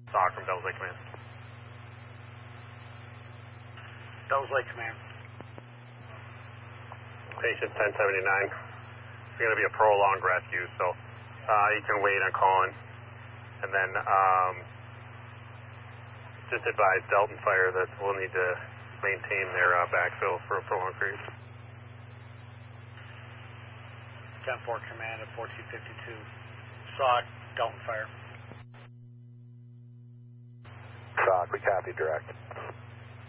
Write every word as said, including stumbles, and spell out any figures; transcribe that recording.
Stock from Devils Lake Command. Devils Lake Command. Patient ten seventy-nine. It's going to be a prolonged rescue, so uh, you can wait on calling. And then um, just advise Delton Fire that we'll need to maintain their uh, backfill for a prolonged period. ten four Command at fourteen fifty-two. Sock, Delton Fire. Sock, we copy direct.